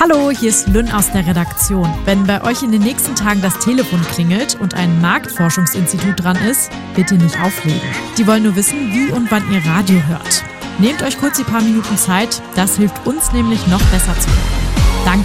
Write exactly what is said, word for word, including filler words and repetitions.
Hallo, hier ist Lynn aus der Redaktion. Wenn bei euch in den nächsten Tagen das Telefon klingelt und ein Marktforschungsinstitut dran ist, bitte nicht auflegen. Die wollen nur wissen, wie und wann ihr Radio hört. Nehmt euch kurz die paar Minuten Zeit, das hilft uns nämlich noch besser zu hören.